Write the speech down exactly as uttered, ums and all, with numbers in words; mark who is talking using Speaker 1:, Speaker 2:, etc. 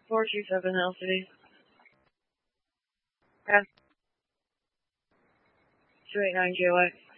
Speaker 1: four two seven L City. Pass. two eight nine J Y.